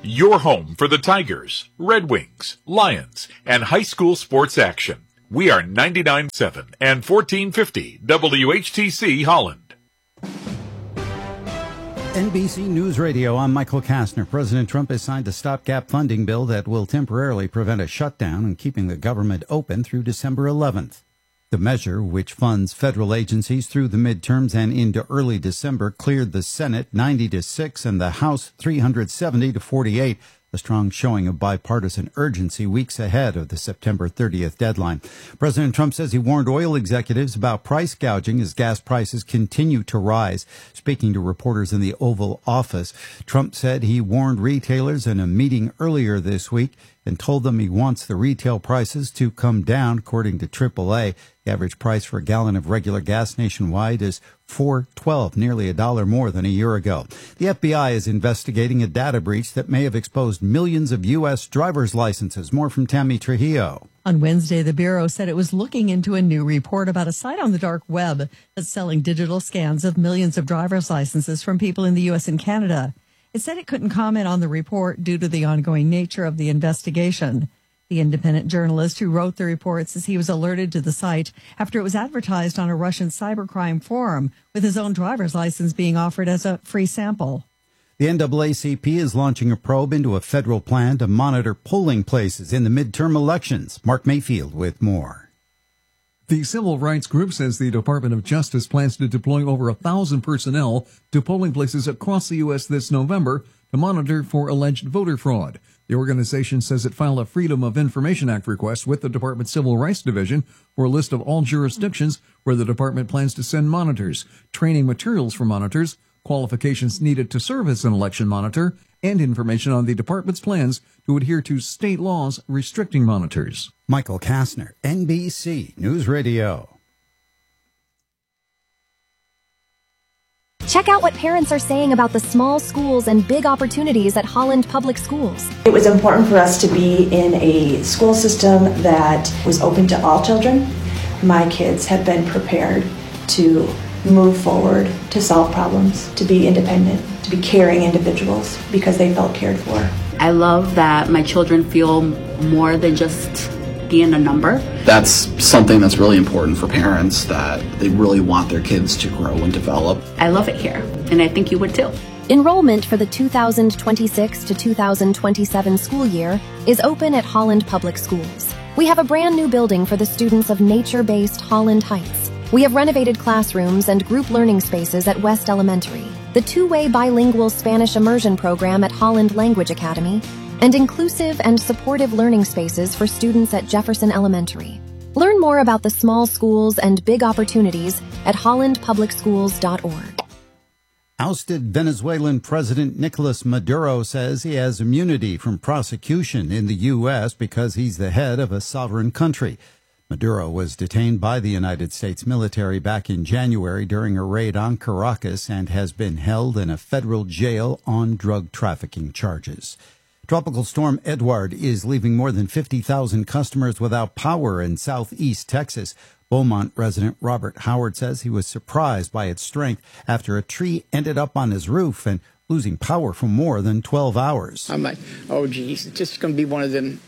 your home for the Tigers, Red Wings, Lions, and high school sports action. We are 99.7 and 1450 WHTC Holland. NBC News Radio, I'm Michael Kastner. President Trump has signed a stopgap funding bill that will temporarily prevent a shutdown and keeping the government open through December 11th. The measure, which funds federal agencies through the midterms and into early December, cleared the Senate 90-6 and the House 370-48, a strong showing of bipartisan urgency weeks ahead of the September 30th deadline. President Trump says he warned oil executives about price gouging as gas prices continue to rise. Speaking to reporters in the Oval Office, Trump said he warned retailers in a meeting earlier this week and told them he wants the retail prices to come down. According to AAA, the average price for a gallon of regular gas nationwide is $4.12, nearly $1 more than a year ago. The FBI is investigating a data breach that may have exposed millions of U.S. driver's licenses. More from Tammy Trujillo. On Wednesday, the Bureau said it was looking into a new report about a site on the dark web that's selling digital scans of millions of driver's licenses from people in the U.S. and Canada. It said it couldn't comment on the report due to the ongoing nature of the investigation. The independent journalist who wrote the report says he was alerted to the site after it was advertised on a Russian cybercrime forum, with his own driver's license being offered as a free sample. The NAACP is launching a probe into a federal plan to monitor polling places in the midterm elections. Mark Mayfield with more. The civil rights group says the Department of Justice plans to deploy over 1,000 personnel to polling places across the U.S. this November to monitor for alleged voter fraud. The organization says it filed a Freedom of Information Act request with the Department's Civil Rights Division for a list of all jurisdictions where the department plans to send monitors, training materials for monitors, qualifications needed to serve as an election monitor, and information on the department's plans to adhere to state laws restricting monitors. Michael Kastner, NBC News Radio. Check out what parents are saying about the small schools and big opportunities at Holland Public Schools. It was important for us to be in a school system that was open to all children. My kids have been prepared to move forward, to solve problems, to be independent, to be caring individuals because they felt cared for. I love that my children feel more than just being a number. That's something that's really important for parents, that they really want their kids to grow and develop. I love it here, and I think you would too. Enrollment for the 2026 to 2027 school year is open at Holland Public Schools. We have a brand new building for the students of nature-based Holland Heights. We have renovated classrooms and group learning spaces at West Elementary, the two-way bilingual Spanish immersion program at Holland Language Academy, and inclusive and supportive learning spaces for students at Jefferson Elementary. Learn more about the small schools and big opportunities at hollandpublicschools.org. Ousted Venezuelan President Nicolas Maduro says he has immunity from prosecution in the U.S. because he's the head of a sovereign country. Maduro was detained by the United States military back in January during a raid on Caracas and has been held in a federal jail on drug trafficking charges. Tropical storm Edward is leaving more than 50,000 customers without power in southeast Texas. Beaumont resident Robert Howard says he was surprised by its strength after a tree ended up on his roof and losing power for more than 12 hours. I'm like, oh, geez, it's just going to be one of them,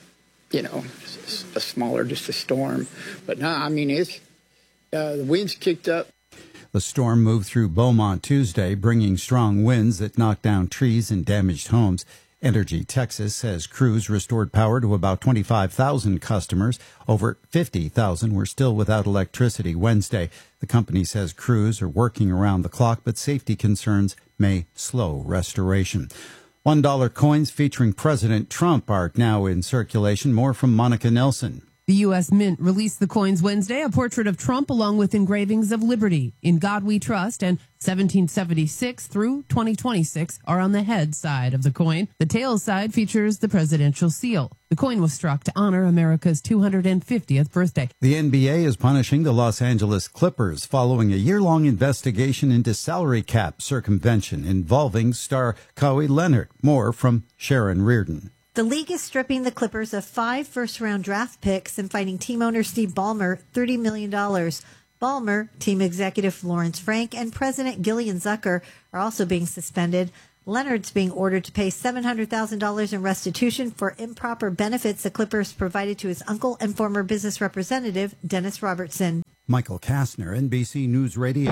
a smaller, just a storm. But no, I mean, the winds kicked up. The storm moved through Beaumont Tuesday, bringing strong winds that knocked down trees and damaged homes. Energy Texas says crews restored power to about 25,000 customers. Over 50,000 were still without electricity Wednesday. The company says crews are working around the clock, but safety concerns may slow restoration. $1 coins featuring President Trump are now in circulation. More from Monica Nelson. The U.S. Mint released the coins Wednesday, a portrait of Trump along with engravings of liberty, In God We Trust, and 1776 through 2026 are on the head side of the coin. The tail side features the presidential seal. The coin was struck to honor America's 250th birthday. The NBA is punishing the Los Angeles Clippers following a year-long investigation into salary cap circumvention involving star Kawhi Leonard. More from Sharon Reardon. The league is stripping the Clippers of 5 first-round draft picks and fining team owner Steve Ballmer $30 million. Ballmer, team executive Lawrence Frank, and President Gillian Zucker are also being suspended. Leonard's being ordered to pay $700,000 in restitution for improper benefits the Clippers provided to his uncle and former business representative, Dennis Robertson. Michael Kastner, NBC News Radio.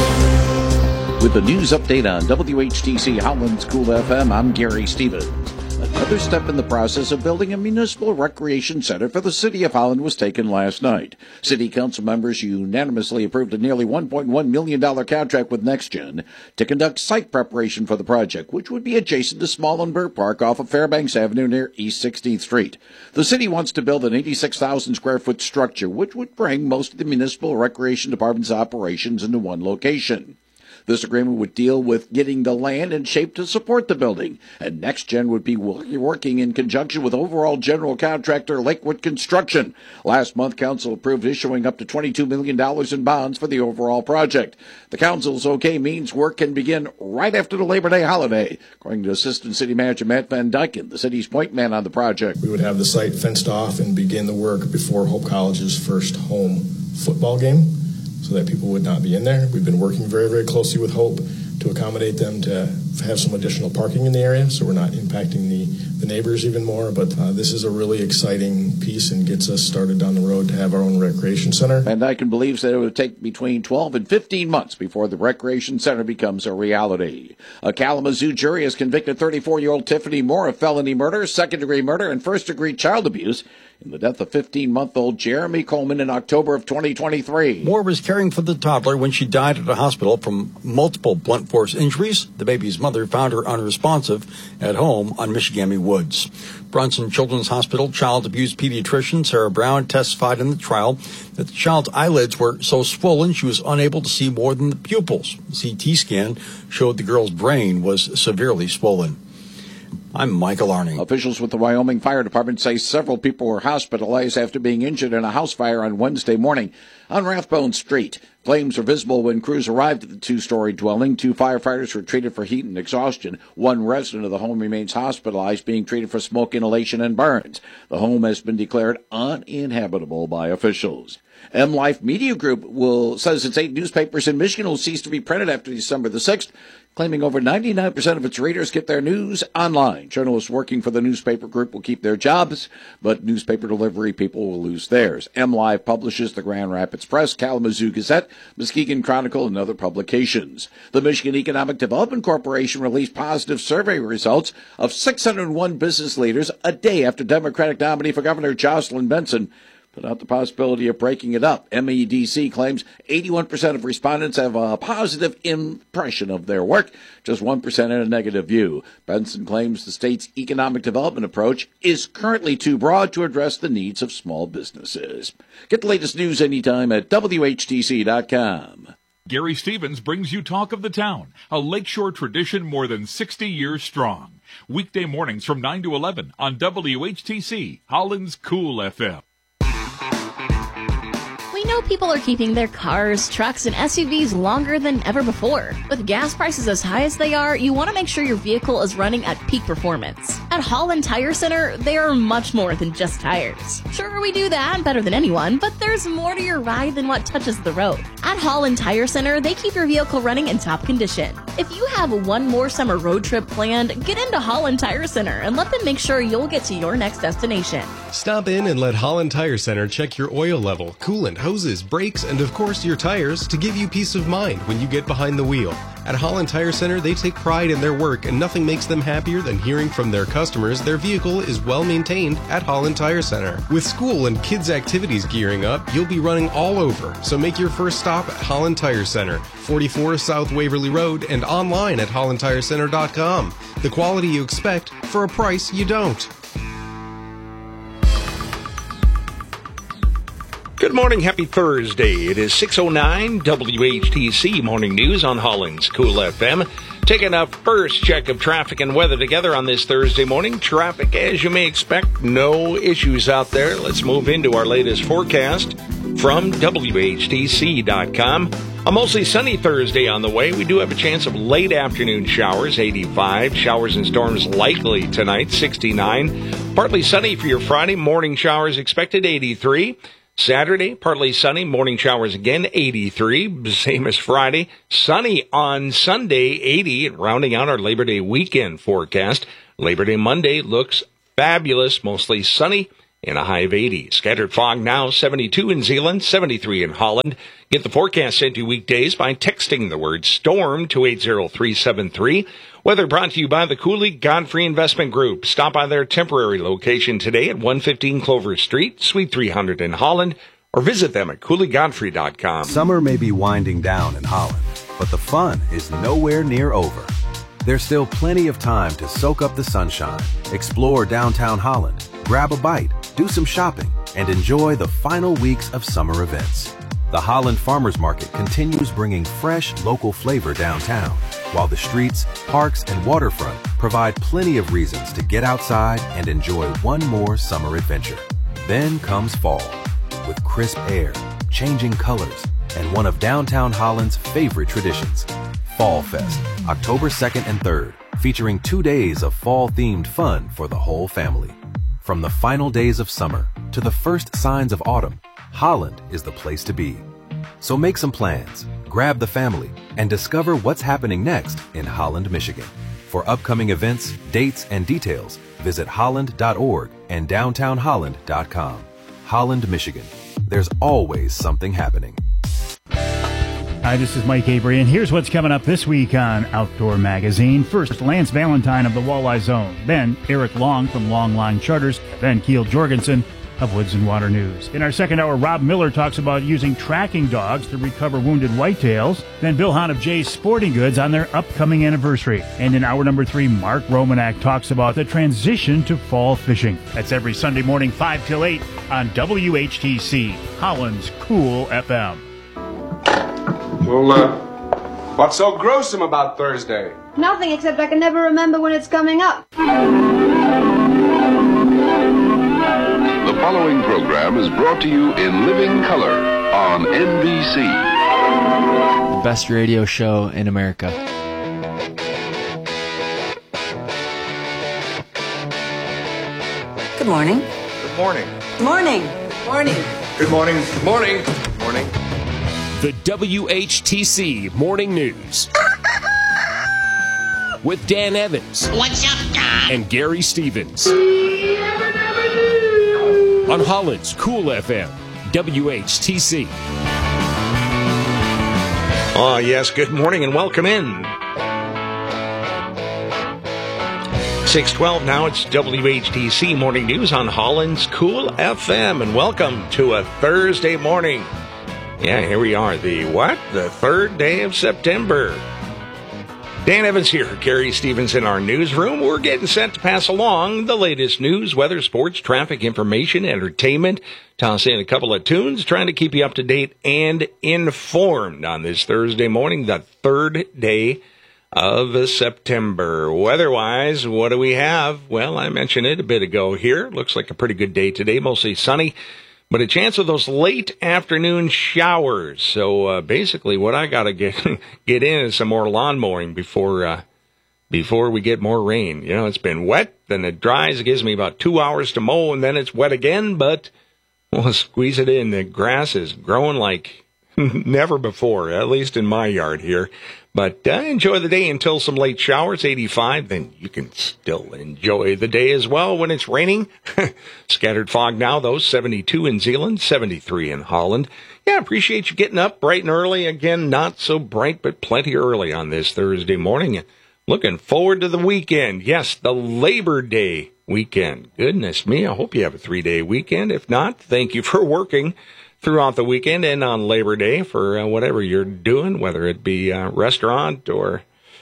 With the news update on WHTC Holland's Cool FM, I'm Gary Stevens. Another step in the process of building a municipal recreation center for the City of Holland was taken last night. City Council members unanimously approved a nearly $1.1 million contract with NextGen to conduct site preparation for the project, which would be adjacent to Smallenberg Park off of Fairbanks Avenue near East 16th Street. The city wants to build an 86,000 square foot structure, which would bring most of the municipal recreation department's operations into one location. This agreement would deal with getting the land in shape to support the building, and NextGen would be working in conjunction with overall general contractor Lakewood Construction. Last month, Council approved issuing up to $22 million in bonds for the overall project. The Council's okay means work can begin right after the Labor Day holiday, according to Assistant City Manager Matt Van Dyken, the city's point man on the project. We would have the site fenced off and begin the work before Hope College's first home football game, so that people would not be in there. We've been working very, very closely with Hope to accommodate them to have some additional parking in the area, so we're not impacting the neighbors even more. But this is a really exciting piece and gets us started down the road to have our own recreation center. Van Dyken believes that it would take between 12 and 15 months before the recreation center becomes a reality. A Kalamazoo jury has convicted 34-year-old Tiffany Moore of felony murder, second-degree murder, and first-degree child abuse in the death of 15-month-old Jeremy Coleman in October of 2023. Moore was caring for the toddler when she died at a hospital from multiple blunt force injuries. The baby's mother found her unresponsive at home on Michigami Woods. Brunson Children's Hospital child abuse pediatrician Sarah Brown testified in the trial that the child's eyelids were so swollen she was unable to see more than the pupils. The CT scan showed the girl's brain was severely swollen. I'm Michael Arning. Officials with the Wyoming Fire Department say several people were hospitalized after being injured in a house fire on Wednesday morning on Rathbone Street. Flames were visible when crews arrived at the two-story dwelling. 2 firefighters were treated for heat and exhaustion. 1 resident of the home remains hospitalized, being treated for smoke inhalation and burns. The home has been declared uninhabitable by officials. M-Life Media Group says its 8 newspapers in Michigan will cease to be printed after December the 6th, claiming over 99% of its readers get their news online. Journalists working for the newspaper group will keep their jobs, but newspaper delivery people will lose theirs. M-Life publishes the Grand Rapids Press, Kalamazoo Gazette, Muskegon Chronicle, and other publications. The Michigan Economic Development Corporation released positive survey results of 601 business leaders a day after Democratic nominee for Governor Jocelyn Benson put out the possibility of breaking it up. MEDC claims 81% of respondents have a positive impression of their work, just 1% in a negative view. Benson claims the state's economic development approach is currently too broad to address the needs of small businesses. Get the latest news anytime at WHTC.com. Gary Stevens brings you Talk of the Town, a lakeshore tradition more than 60 years strong. Weekday mornings from 9 to 11 on WHTC, Holland's Cool FM. We know people are keeping their cars, trucks, and SUVs longer than ever before. With gas prices as high as they are, you want to make sure your vehicle is running at peak performance. At Holland Tire Center, they are much more than just tires. Sure, we do that better than anyone, but there's more to your ride than what touches the road. At Holland Tire Center, they keep your vehicle running in top condition. If you have one more summer road trip planned, get into Holland Tire Center and let them make sure you'll get to your next destination. Stop in and let Holland Tire Center check your oil level, coolant, hoses, brakes, and of course your tires to give you peace of mind when you get behind the wheel. At Holland Tire Center, they take pride in their work, and nothing makes them happier than hearing from their customers their vehicle is well maintained at Holland Tire Center. With school and kids' activities gearing up, you'll be running all over, so make your first stop at Holland Tire Center, 44 South Waverly Road, and online at hollandtirecenter.com. The quality you expect for a price you don't. Good morning, happy Thursday. It is 6:09 WHTC Morning News on Holland's Cool FM. Taking a first check of traffic and weather together on this Thursday morning. Traffic, as you may expect, no issues out there. Let's move into our latest forecast from WHTC.com. A mostly sunny Thursday on the way. We do have a chance of late afternoon showers, 85. Showers and storms likely tonight, 69. Partly sunny for your Friday. Morning showers expected, 83. Saturday, partly sunny, morning showers again, 83, same as Friday. Sunny on Sunday, 80, and rounding out our Labor Day weekend forecast. Labor Day Monday looks fabulous, mostly sunny and a high of 80. Scattered fog now, 72 in Zeeland, 73 in Holland. Get the forecast sent to you weekdays by texting the word STORM to 80373. Weather brought to you by the Cooley Godfrey Investment Group. Stop by their temporary location today at 115 Clover Street, Suite 300 in Holland, or visit them at CooleyGodfrey.com. Summer may be winding down in Holland, but the fun is nowhere near over. There's still plenty of time to soak up the sunshine, explore downtown Holland, grab a bite, do some shopping, and enjoy the final weeks of summer events. The Holland Farmers Market continues bringing fresh, local flavor downtown, while the streets, parks, and waterfront provide plenty of reasons to get outside and enjoy one more summer adventure. Then comes fall, with crisp air, changing colors, and one of downtown Holland's favorite traditions, Fall Fest, October 2nd and 3rd, featuring 2 days of fall-themed fun for the whole family. From the final days of summer to the first signs of autumn, Holland is the place to be. So make some plans, grab the family, and discover what's happening next in Holland, Michigan. For upcoming events, dates, and details, visit holland.org and downtownholland.com. Holland, Michigan. There's always something happening. Hi, this is Mike Avery, and here's what's coming up this week on Outdoor Magazine. First, Lance Valentine of the Walleye Zone. Then, Eric Long from Long Line Charters. Then, Keel Jorgensen of Woods and Water News. In our second hour, Rob Miller talks about using tracking dogs to recover wounded whitetails. Then, Bill Hahn of Jay's Sporting Goods on their upcoming anniversary. And in hour number 3, Mark Romanak talks about the transition to fall fishing. That's every Sunday morning, 5 till 8 on WHTC, Holland's Cool FM. Well, what's so gruesome about Thursday? Nothing, except I can never remember when it's coming up. The following program is brought to you in living color on NBC. The best radio show in America. Good morning. Good morning. Good morning. Morning. Good morning. Good morning. Good morning. The WHTC Morning News with Dan Evans. What's up, Don? And Gary Stevens. On Holland's Cool FM, WHTC. Oh, yes, good morning and welcome in. 6:12 now, it's WHTC Morning News on Holland's Cool FM, and welcome to a Thursday morning. Yeah, here we are, the 3rd day of September. Dan Evans here, Gary Stevens in our newsroom. We're getting set to pass along the latest news, weather, sports, traffic, information, entertainment. Toss in a couple of tunes, trying to keep you up to date and informed on this Thursday morning, the 3rd day of September. Weather-wise, what do we have? Well, I mentioned it a bit ago here. Looks like a pretty good day today, mostly sunny, but a chance of those late afternoon showers. So basically what I got to get in is some more lawn mowing before we get more rain. You know, it's been wet, then it dries. It gives me about 2 hours to mow, and then it's wet again, but we'll squeeze it in. The grass is growing like never before, at least in my yard here. But enjoy the day until some late showers, 85. Then you can still enjoy the day as well when it's raining. Scattered fog now, though, 72 in Zeeland, 73 in Holland. Yeah, appreciate you getting up bright and early. Again, not so bright, but plenty early on this Thursday morning. Looking forward to the weekend. Yes, the Labor Day weekend. Goodness me, I hope you have a 3-day weekend. If not, thank you for working throughout the weekend and on Labor Day for whatever you're doing, whether it be restaurant or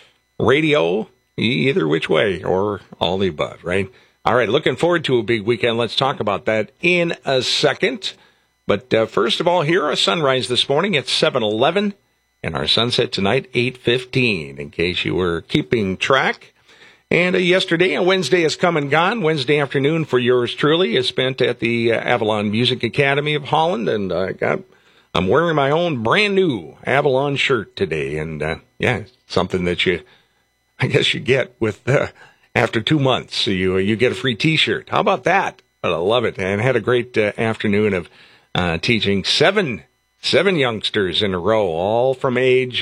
radio, either which way, or all the above, right? All right, looking forward to a big weekend. Let's talk about that in a second. But first of all, here our sunrise this morning at 7:11, and our sunset tonight, 8:15, in case you were keeping track. And yesterday, Wednesday has come and gone. Wednesday afternoon for yours truly is spent at the Avalon Music Academy of Holland, and I'm wearing my own brand new Avalon shirt today, and yeah, something that I guess you get with after 2 months. So you get a free T-shirt. How about that? I love it, and had a great afternoon of teaching seven youngsters in a row, all from age,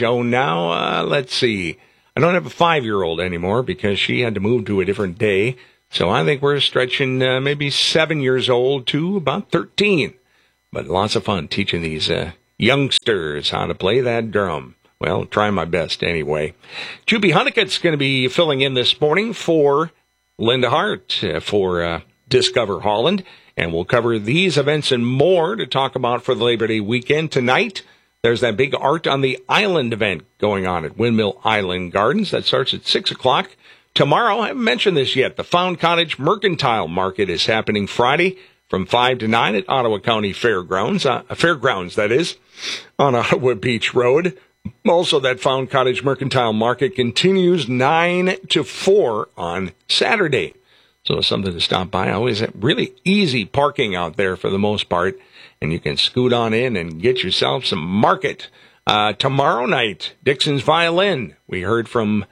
let's see. I don't have a 5-year-old anymore because she had to move to a different day. So I think we're stretching maybe 7 years old to about 13. But lots of fun teaching these youngsters how to play that drum. Well, try my best anyway. Juby Hunnicutt's going to be filling in this morning for Linda Hart for Discover Holland. And we'll cover these events and more to talk about for the Labor Day weekend. Tonight, there's that big Art on the Island event going on at Windmill Island Gardens. That starts at 6 o'clock. Tomorrow, I haven't mentioned this yet, the Found Cottage Mercantile Market is happening Friday from 5 to 9 at Ottawa County Fairgrounds, that is, on Ottawa Beach Road. Also, that Found Cottage Mercantile Market continues 9 to 4 on Saturday. So something to stop by. Always really easy parking out there for the most part. And you can scoot on in and get yourself some market. Tomorrow night, Dixon's Violin. We heard from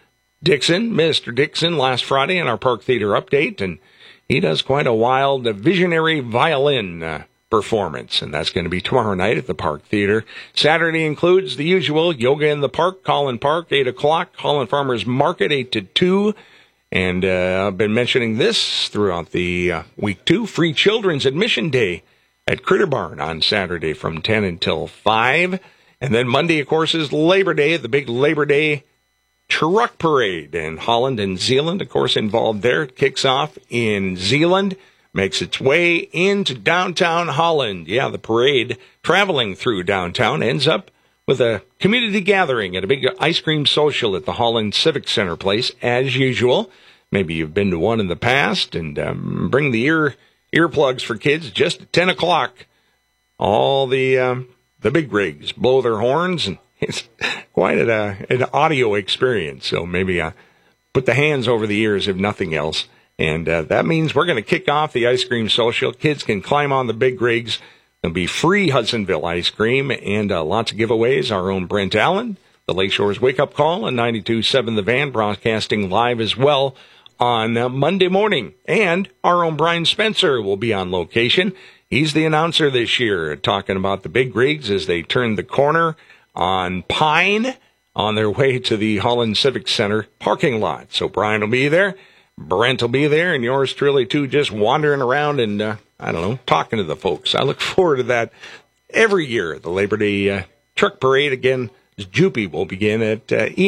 Mr. Dixon, last Friday in our Park Theater update. And he does quite a wild, visionary violin performance. And that's going to be tomorrow night at the Park Theater. Saturday includes the usual Yoga in the Park, Holland Park, 8 o'clock. Holland Farmers Market, 8 to 2. And I've been mentioning this throughout the week, too. Free Children's Admission Day at Critter Barn on Saturday from 10 until 5. And then Monday, of course, is Labor Day, the big Labor Day truck parade. And Holland and Zeeland, of course, involved there. It kicks off in Zeeland, makes its way into downtown Holland. Yeah, the parade traveling through downtown ends up with a community gathering at a big ice cream social at the Holland Civic Center place, as usual. Maybe you've been to one in the past, and bring the earplugs for kids just at 10 o'clock. All the big rigs blow their horns, and it's quite an audio experience. So maybe put the hands over the ears if nothing else. And that means we're going to kick off the ice cream social. Kids can climb on the big rigs. There'll be free Hudsonville ice cream and lots of giveaways. Our own Brent Allen, the Lakeshore's Wake Up Call, and 92.7 The Van, broadcasting live as well on Monday morning. And our own Brian Spencer will be on location. He's the announcer this year, talking about the big rigs as they turn the corner on Pine on their way to the Holland Civic Center parking lot. So Brian will be there, Brent will be there, and yours truly, too, just wandering around and, talking to the folks. I look forward to that every year. The Labor Day truck parade, again, Jupy will begin at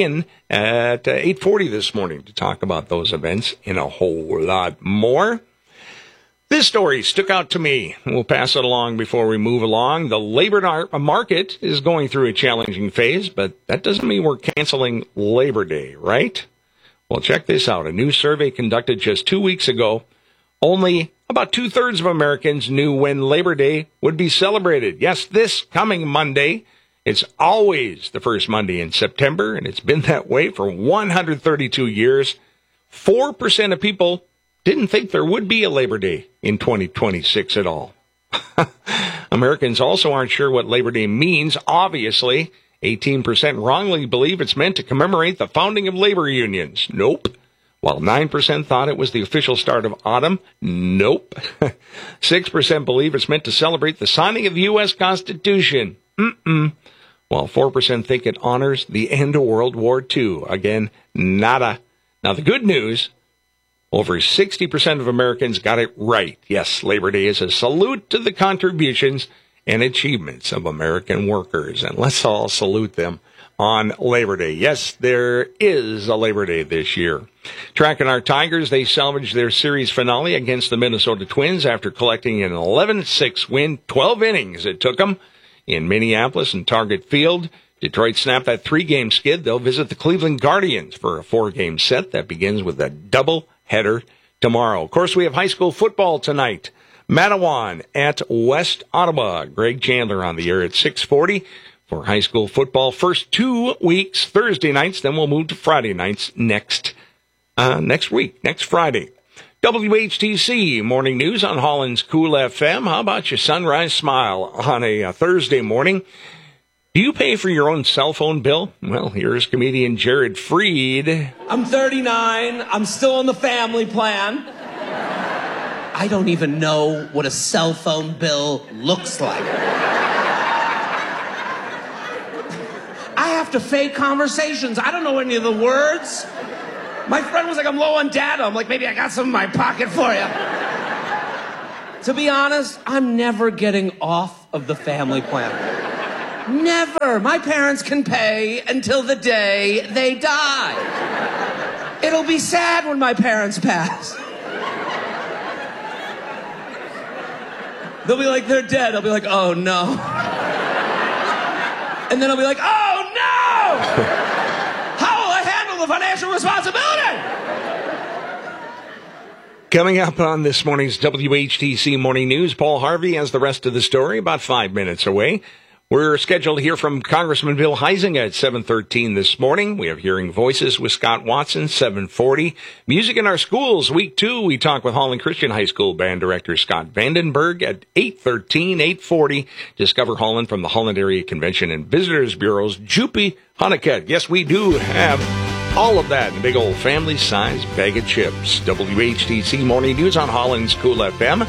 8:40 this morning to talk about those events and a whole lot more. This story stuck out to me. We'll pass it along before we move along. The labor market is going through a challenging phase, but that doesn't mean we're canceling Labor Day, right? Well, check this out. A new survey conducted just 2 weeks ago, only about 2/3 of Americans knew when Labor Day would be celebrated. Yes, this coming Monday. It's always the first Monday in September, and it's been that way for 132 years. 4% of people didn't think there would be a Labor Day in 2026 at all. Americans also aren't sure what Labor Day means, obviously. 18% wrongly believe it's meant to commemorate the founding of labor unions. Nope. While 9% thought it was the official start of autumn. Nope. 6% believe it's meant to celebrate the signing of the U.S. Constitution. While 4% think it honors the end of World War II. Again, nada. Now, the good news, over 60% of Americans got it right. Yes, Labor Day is a salute to the contributions and achievements of American workers. And let's all salute them on Labor Day. Yes, there is a Labor Day this year. Tracking our Tigers, they salvaged their series finale against the Minnesota Twins after collecting an 11-6 win. 12 innings it took them in Minneapolis and Target Field. Detroit snapped that 3-game skid. They'll visit the Cleveland Guardians for a 4-game set that begins with a double-header tomorrow. Of course, we have high school football tonight. Matawan at West Ottawa. Greg Chandler on the air at 6:40 for high school football. First 2 weeks, Thursday nights, then we'll move to Friday nights next week, next Friday. WHTC Morning News on Holland's Cool FM. How about your sunrise smile on a Thursday morning? Do you pay for your own cell phone bill? Well, here's comedian Jared Freed. I'm 39. I'm still on the family plan. I don't even know what a cell phone bill looks like. I have to fake conversations. I don't know any of the words. My friend was like, I'm low on data. I'm like, maybe I got some in my pocket for you. To be honest, I'm never getting off of the family plan. Never. My parents can pay until the day they die. It'll be sad when my parents pass. They'll be like, they're dead. I'll be like, oh no. And then I'll be like, oh no! How will I handle the financial responsibility? Coming up on this morning's WHTC Morning News, Paul Harvey has the rest of the story about 5 minutes away. We're scheduled to hear from Congressman Bill Huizenga at 7:13 this morning. We have Hearing Voices with Scott Watson, 7:40. Music in Our Schools, Week 2. We talk with Holland Christian High School Band Director Scott Vandenberg at 8:13, 8:40. Discover Holland from the Holland Area Convention and Visitors Bureau's Jupi Hunnicutt. Yes, we do have all of that in a big old family-sized bag of chips. WHTC Morning News on Holland's Cool FM.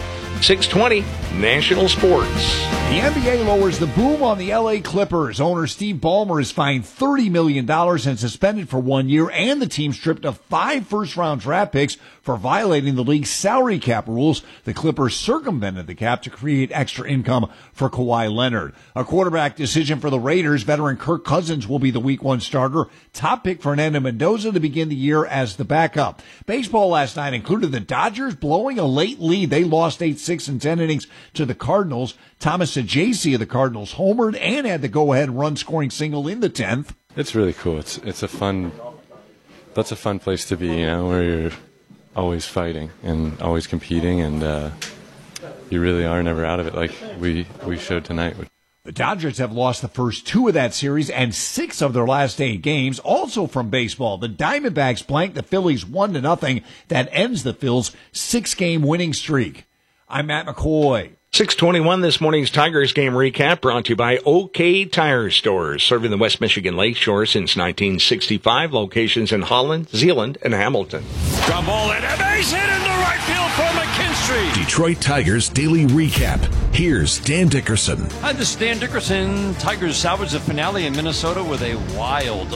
620 National Sports. The NBA lowers the boom on the LA Clippers. Owner Steve Ballmer is fined $30 million and suspended for 1 year, and the team stripped of 5 first-round draft picks for violating the league's salary cap rules. The Clippers circumvented the cap to create extra income for Kawhi Leonard. A quarterback decision for the Raiders. Veteran Kirk Cousins will be the Week 1 starter. Top pick Fernando Mendoza to begin the year as the backup. Baseball last night included the Dodgers blowing a late lead. They lost 8-6 in 10 innings to the Cardinals. Thomas Ajayci of the Cardinals homered and had the go-ahead run-scoring single in the 10th. It's really cool. It's a fun. That's a fun place to be, you know, where you're always fighting and always competing, and you really are never out of it, like we showed tonight. The Dodgers have lost the first 2 of that series and 6 of their last 8 games. Also from baseball, the Diamondbacks blanked the Phillies 1-0. That ends the Phils' 6-game winning streak. I'm Matt McCoy. 6:21 this morning's Tigers game recap brought to you by OK Tire Stores, serving the West Michigan Lakeshore since 1965. Locations in Holland, Zeeland, and Hamilton. Ground ball and a base hit in the right field for McKinstry. Detroit Tigers Daily Recap. Here's Dan Dickerson. Hi, this is Dan Dickerson. Tigers salvaged the finale in Minnesota with a wild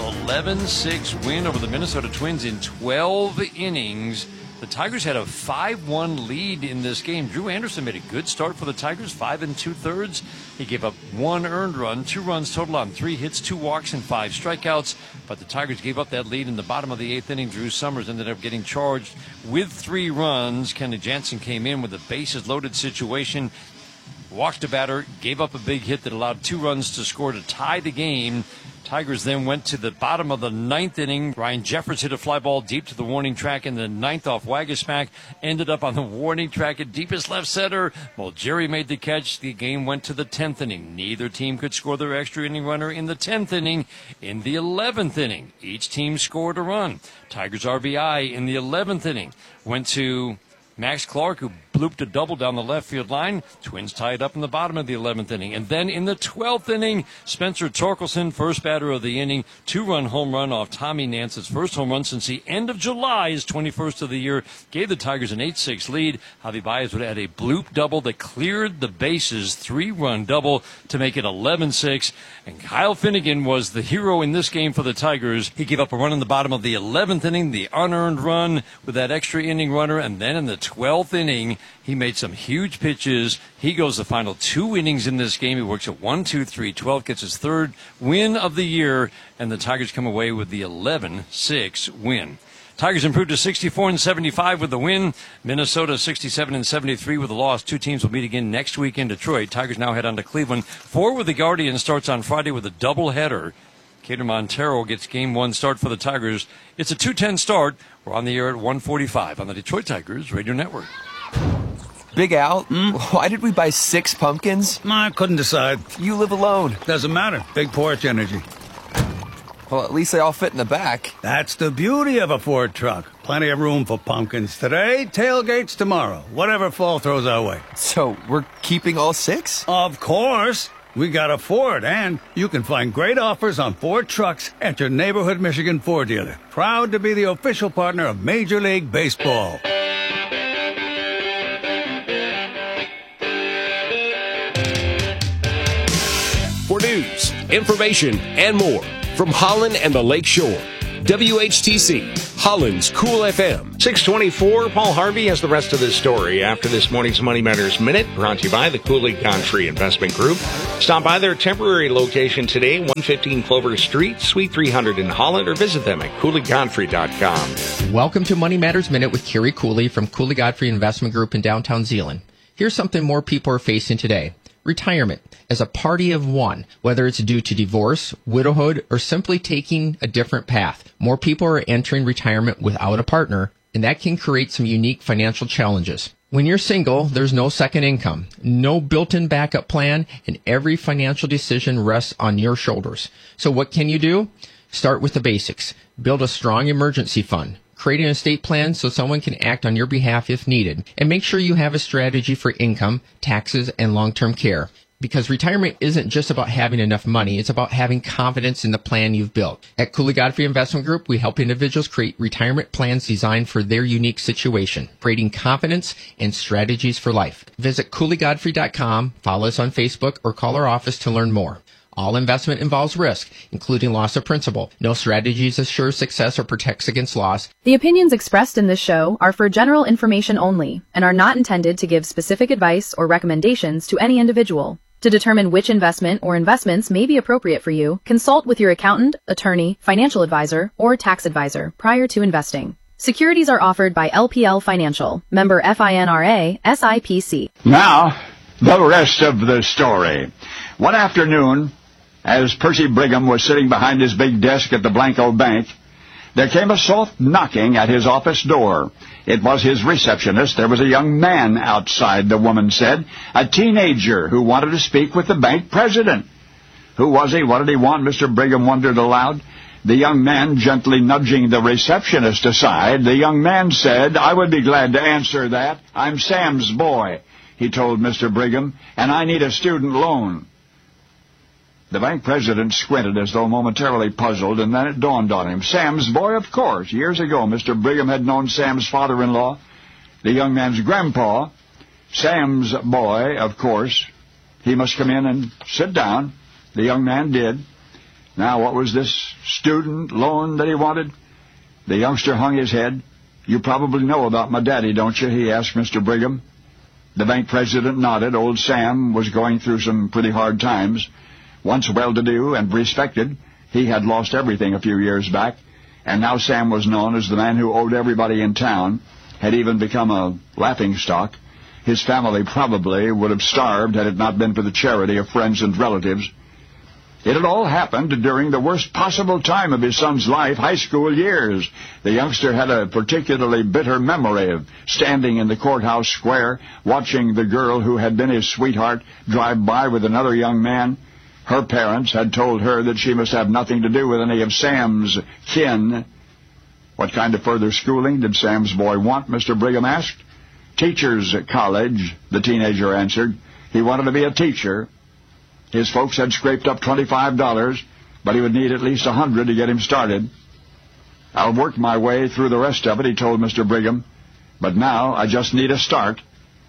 11-6 win over the Minnesota Twins in 12 innings. The Tigers had a 5-1 lead in this game. Drew Anderson made a good start for the Tigers, 5 2/3. He gave up 1 earned run, 2 runs total on 3 hits, 2 walks, and 5 strikeouts. But the Tigers gave up that lead in the bottom of the 8th inning. Drew Summers ended up getting charged with 3 runs. Kenny Jansen came in with a bases-loaded situation, walked a batter, gave up a big hit that allowed 2 runs to score to tie the game. Tigers then went to the bottom of the 9th inning. Ryan Jeffers hit a fly ball deep to the warning track in the 9th off Waguespack. Ended up on the warning track at deepest left center. Jerry made the catch. The game went to the 10th inning. Neither team could score their extra inning runner in the 10th inning. In the 11th inning, each team scored a run. Tigers RBI in the 11th inning went to Max Clark, who blooped a double down the left field line. Twins tied up in the bottom of the 11th inning. And then in the 12th inning, Spencer Torkelson, first batter of the inning, 2-run home run off Tommy Nance's first home run since the end of July, his 21st of the year, gave the Tigers an 8-6 lead. Javi Baez would add a bloop double that cleared the bases, 3-run double to make it 11-6. And Kyle Finnegan was the hero in this game for the Tigers. He gave up a run in the bottom of the 11th inning, the unearned run with that extra inning runner, and then in the 12th inning, he made some huge pitches. He goes the final 2 innings in this game. He works at 1, 2, 3, 12, gets his 3rd win of the year, and the Tigers come away with the 11-6 win. Tigers improved to 64-75 with the win. Minnesota 67-73 with the loss. 2 teams will meet again next week in Detroit. Tigers now head on to Cleveland. 4 with the Guardians starts on Friday with a doubleheader. Cater Montero gets game 1 start for the Tigers. It's a 2:10 start. We're on the air at 1:45 on the Detroit Tigers Radio Network. Big Al, why did we buy 6 pumpkins? I couldn't decide. You live alone. Doesn't matter. Big porch energy. Well, at least they all fit in the back. That's the beauty of a Ford truck. Plenty of room for pumpkins today, tailgates tomorrow, whatever fall throws our way. So, we're keeping all 6? Of course. We got a Ford, and you can find great offers on Ford trucks at your neighborhood Michigan Ford dealer. Proud to be the official partner of Major League Baseball. news, information, and more from Holland and the Lake Shore. WHTC, Holland's Cool FM. 624, Paul Harvey has the rest of the story after this morning's Money Matters Minute, brought to you by the Cooley Godfrey Investment Group. Stop by their temporary location today, 115 Clover Street, Suite 300 in Holland, or visit them at CooleyGodfrey.com. Welcome to Money Matters Minute with Kerry Cooley from Cooley Godfrey Investment Group in downtown Zeeland. Here's something more people are facing today. Retirement as a party of one, whether it's due to divorce, widowhood, or simply taking a different path. More people are entering retirement without a partner, and that can create some unique financial challenges. When you're single, there's no second income, no built-in backup plan, and every financial decision rests on your shoulders. So what can you do? Start with the basics. Build a strong emergency fund. Create an estate plan so someone can act on your behalf if needed. And make sure you have a strategy for income, taxes, and long-term care. Because retirement isn't just about having enough money, it's about having confidence in the plan you've built. At Cooley Godfrey Investment Group, we help individuals create retirement plans designed for their unique situation, creating confidence and strategies for life. Visit CooleyGodfrey.com, follow us on Facebook, or call our office to learn more. All investment involves risk, including loss of principal. No strategies assure success or protects against loss. The opinions expressed in this show are for general information only and are not intended to give specific advice or recommendations to any individual. To determine which investment or investments may be appropriate for you, consult with your accountant, attorney, financial advisor, or tax advisor prior to investing. Securities are offered by LPL Financial, member FINRA, SIPC. Now, the rest of the story. One afternoon, as Percy Brigham was sitting behind his big desk at the Blanco Bank, there came a soft knocking at his office door. It was his receptionist. There was a young man outside, the woman said, a teenager who wanted to speak with the bank president. Who was he? What did he want? Mr. Brigham wondered aloud. The young man gently nudging the receptionist aside, the young man said, I would be glad to answer that. I'm Sam's boy, he told Mr. Brigham, and I need a student loan. The bank president squinted as though momentarily puzzled, and then it dawned on him. Sam's boy, of course. Years ago, Mr. Brigham had known Sam's father-in-law, the young man's grandpa. Sam's boy, of course. He must come in and sit down. The young man did. Now, what was this student loan that he wanted? The youngster hung his head. You probably know about my daddy, don't you? He asked Mr. Brigham. The bank president nodded. Old Sam was going through some pretty hard times. Once well-to-do and respected, he had lost everything a few years back, and now Sam was known as the man who owed everybody in town, had even become a laughingstock. His family probably would have starved had it not been for the charity of friends and relatives. It had all happened during the worst possible time of his son's life, high school years. The youngster had a particularly bitter memory of standing in the courthouse square, watching the girl who had been his sweetheart drive by with another young man. Her parents had told her that she must have nothing to do with any of Sam's kin. What kind of further schooling did Sam's boy want, Mr. Brigham asked. Teacher's college, the teenager answered. He wanted to be a teacher. His folks had scraped up $25, but he would need at least $100 to get him started. I'll work my way through the rest of it, he told Mr. Brigham, but now I just need a start.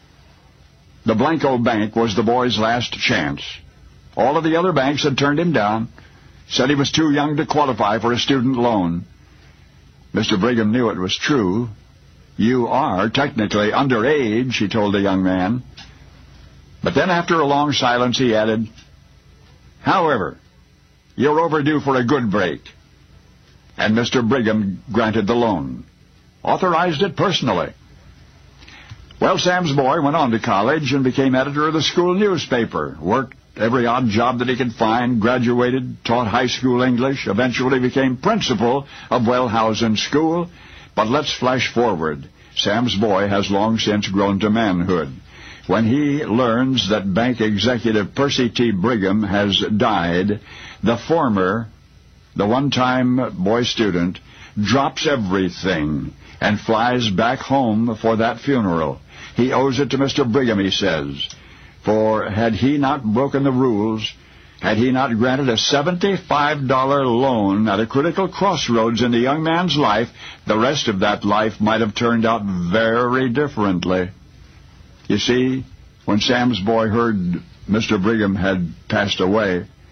The Blanco Bank was the boy's last chance. All of the other banks had turned him down, said he was too young to qualify for a student loan. Mr. Brigham knew it was true. You are technically underage, he told the young man. But then after a long silence he added, however, you're overdue for a good break. And Mr. Brigham granted the loan, authorized it personally. Well, Sam's boy went on to college and became editor of the school newspaper, worked every odd job that he could find, graduated, taught high school English, eventually became principal of Wellhausen School. But let's flash forward. Sam's boy has long since grown to manhood. When he learns that bank executive Percy T. Brigham has died, the one-time boy student, drops everything and flies back home for that funeral. He owes it to Mr. Brigham, he says. For had he not broken the rules, had he not granted a $75 loan at a critical crossroads in the young man's life, the rest of that life might have turned out very differently. You see, when Sam's boy heard Mr. Brigham had passed away,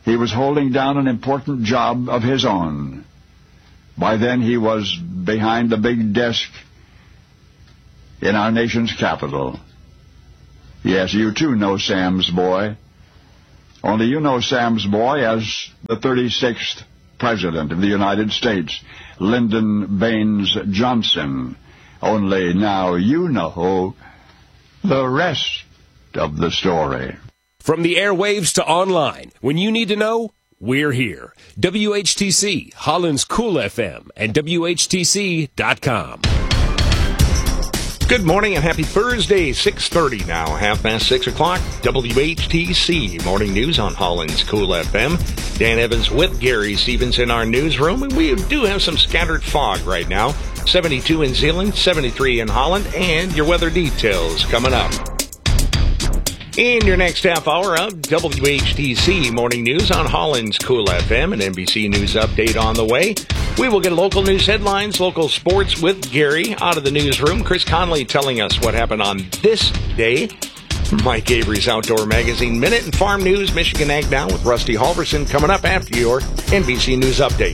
he was holding down an important job of his own. By then he was behind the big desk in our nation's capital. Yes, you too know Sam's boy. Only you know Sam's boy as the 36th President of the United States, Lyndon Baines Johnson. Only now you know the rest of the story. From the airwaves to online, when you need to know, we're here. WHTC, Holland's Cool FM, and WHTC.com. Good morning and happy Thursday, 6:30 now, 6:30 o'clock. WHTC Morning News on Holland's Cool FM. Dan Evans with Gary Stevens in our newsroom. And we do have some scattered fog right now. 72 in Zeeland, 73 in Holland, and your weather details coming up. In your next half hour of WHTC Morning News on Holland's Cool FM, and NBC News update on the way. We will get local news headlines, local sports with Gary out of the newsroom. Chris Conley telling us what happened on this day. Mike Avery's Outdoor Magazine Minute, and Farm News, Michigan Ag Now with Rusty Halverson coming up after your NBC News update.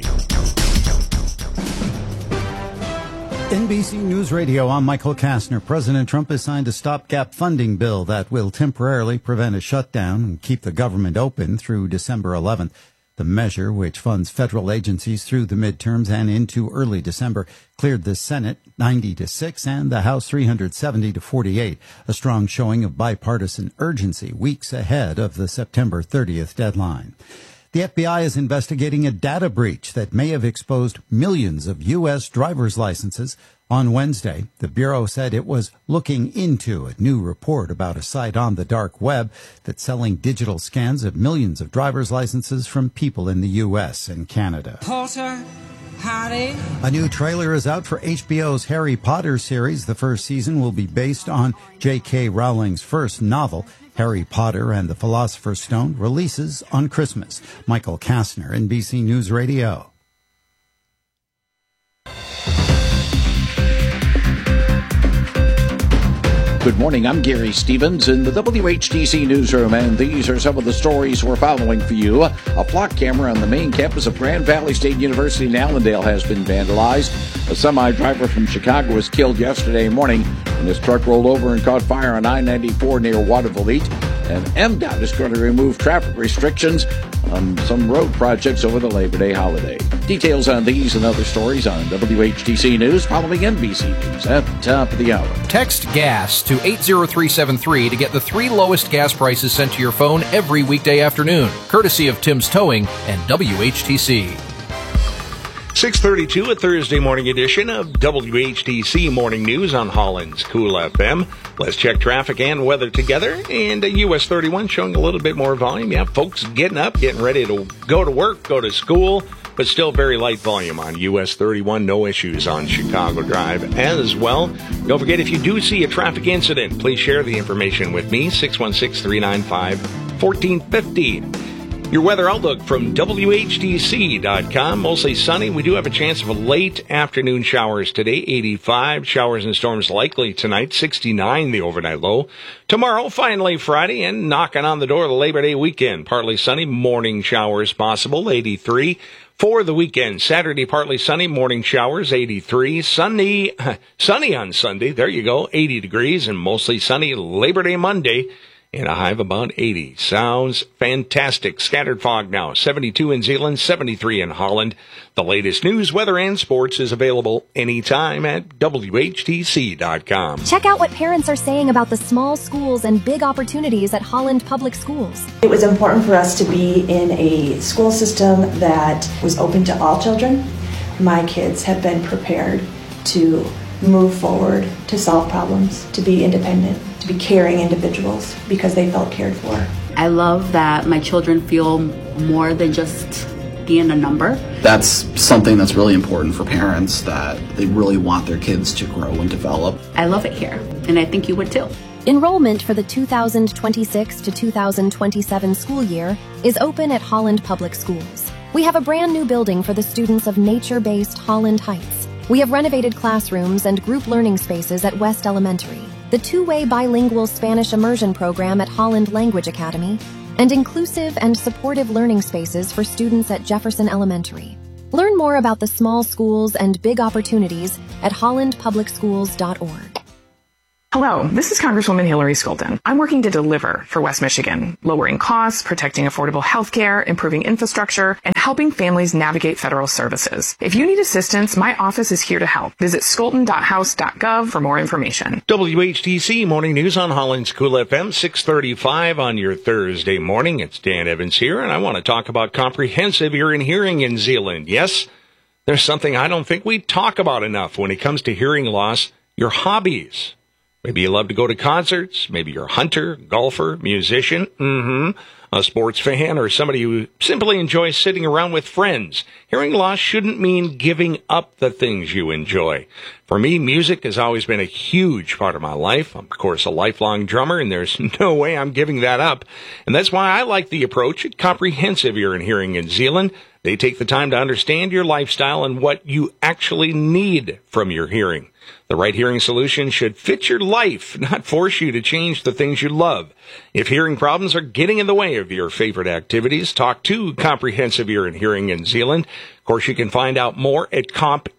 NBC News Radio, I'm Michael Kastner. President Trump has signed a stopgap funding bill that will temporarily prevent a shutdown and keep the government open through December 11th. The measure, which funds federal agencies through the midterms and into early December, cleared the Senate 90-6 and the House 370-48, a strong showing of bipartisan urgency weeks ahead of the September 30th deadline. The FBI is investigating a data breach that may have exposed millions of U.S. driver's licenses. On Wednesday, the Bureau said it was looking into a new report about a site on the dark web that's selling digital scans of millions of driver's licenses from people in the U.S. and Canada. Potter, Harry. A new trailer is out for HBO's Harry Potter series. The first season will be based on J.K. Rowling's first novel. Harry Potter and the Philosopher's Stone releases on Christmas. Michael Kastner, NBC News Radio. Good morning, I'm Gary Stevens in the WHTC newsroom, and these are some of the stories we're following for you. A flock camera on the main campus of Grand Valley State University in Allendale has been vandalized. A semi-driver from Chicago was killed yesterday morning when his truck rolled over and caught fire on I-94 near Watervliet. And MDOT is going to remove traffic restrictions on some road projects over the Labor Day holiday. Details on these and other stories on WHTC News following NBC News at the top of the hour. Text GAS to 80373 to get the 3 lowest gas prices sent to your phone every weekday afternoon, courtesy of Tim's Towing and WHTC. 6:32, a Thursday morning edition of WHTC Morning News on Holland's Cool FM. Let's check traffic and weather together. And US 31 showing a little bit more volume. Yeah, folks getting up, getting ready to go to work, go to school, but still very light volume on US 31. No issues on Chicago Drive as well. Don't forget, if you do see a traffic incident, please share the information with me, 616-395-1450. Your weather outlook from WHTC.com. Mostly sunny. We do have a chance of late afternoon showers today. 85. Showers and storms likely tonight. 69 the overnight low. Tomorrow, finally Friday, and knocking on the door of the Labor Day weekend. Partly sunny. Morning showers possible. 83. For the weekend, Saturday, partly sunny. Morning showers. 83. Sunny on Sunday. There you go. 80 degrees and mostly sunny. Labor Day Monday. And a high of about 80. Sounds fantastic. Scattered fog now. 72 in Zeeland, 73 in Holland. The latest news, weather, and sports is available anytime at WHTC.com. Check out what parents are saying about the small schools and big opportunities at Holland Public Schools. It was important for us to be in a school system that was open to all children. My kids have been prepared to move forward, to solve problems, to be independent, to be caring individuals because they felt cared for. I love that my children feel more than just being a number. That's something that's really important for parents, that they really want their kids to grow and develop. I love it here, and I think you would too. Enrollment for the 2026 to 2027 school year is open at Holland Public Schools. We have a brand new building for the students of nature-based Holland Heights. We have renovated classrooms and group learning spaces at West Elementary, the 2-way bilingual Spanish immersion program at Holland Language Academy, and inclusive and supportive learning spaces for students at Jefferson Elementary. Learn more about the small schools and big opportunities at hollandpublicschools.org. Hello, this is Congresswoman Hillary Skolton. I'm working to deliver for West Michigan, lowering costs, protecting affordable health care, improving infrastructure, and helping families navigate federal services. If you need assistance, my office is here to help. Visit skolton.house.gov for more information. WHTC Morning News on Holland's Cool FM, 6:35 on your Thursday morning. It's Dan Evans here, and I want to talk about comprehensive ear and hearing in Zeeland. Yes, there's something I don't think we talk about enough when it comes to hearing loss, your hobbies. Maybe you love to go to concerts. Maybe you're a hunter, golfer, musician, a sports fan, or somebody who simply enjoys sitting around with friends. Hearing loss shouldn't mean giving up the things you enjoy. For me, music has always been a huge part of my life. I'm, of course, a lifelong drummer, and there's no way I'm giving that up. And that's why I like the approach at Comprehensive Ear and Hearing in Zeeland. They take the time to understand your lifestyle and what you actually need from your hearing. The right hearing solution should fit your life, not force you to change the things you love. If hearing problems are getting in the way of your favorite activities, talk to Comprehensive Ear and Hearing in Zeeland. Of course, you can find out more at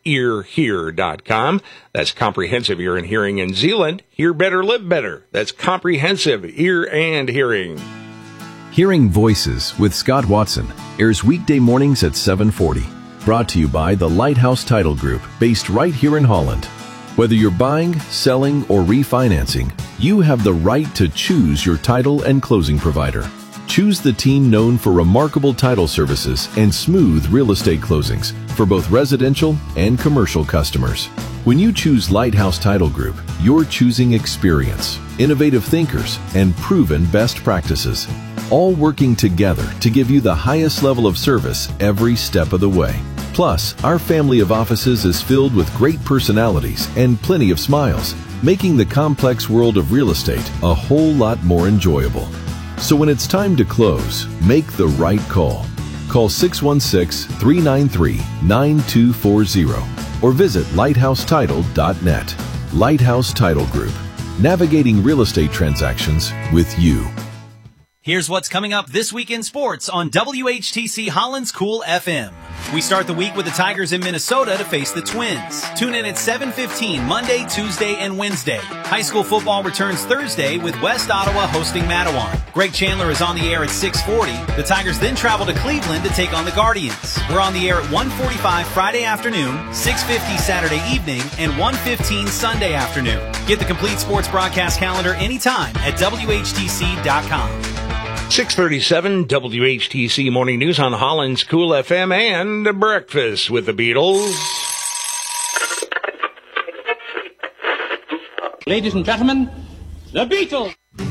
CompEarHear.com. That's Comprehensive Ear and Hearing in Zeeland. Hear better, live better. That's Comprehensive Ear and Hearing. Hearing Voices with Scott Watson airs weekday mornings at 7:40. Brought to you by the Lighthouse Title Group, based right here in Holland. Whether you're buying, selling, or refinancing, you have the right to choose your title and closing provider. Choose the team known for remarkable title services and smooth real estate closings for both residential and commercial customers. When you choose Lighthouse Title Group, you're choosing experience, innovative thinkers, and proven best practices, all working together to give you the highest level of service every step of the way. Plus, our family of offices is filled with great personalities and plenty of smiles, making the complex world of real estate a whole lot more enjoyable. So when it's time to close, make the right call. Call 616-393-9240 or visit lighthousetitle.net. Lighthouse Title Group, navigating real estate transactions with you. Here's what's coming up this week in sports on WHTC Holland's Cool FM. We start the week with the Tigers in Minnesota to face the Twins. Tune in at 7:15 Monday, Tuesday, and Wednesday. High school football returns Thursday with West Ottawa hosting Matawan. Greg Chandler is on the air at 6:40. The Tigers then travel to Cleveland to take on the Guardians. We're on the air at 1:45 Friday afternoon, 6:50 Saturday evening, and 1:15 Sunday afternoon. Get the complete sports broadcast calendar anytime at WHTC.com. 6:37 WHTC Morning News on Holland's Cool FM and Breakfast with the Beatles. Ladies and gentlemen, the Beatles.